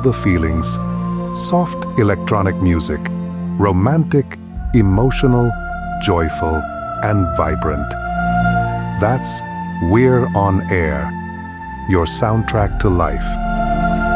the feelings. Soft electronic music. Romantic, emotional, joyful, and vibrant. That's We're on Air, your soundtrack to life.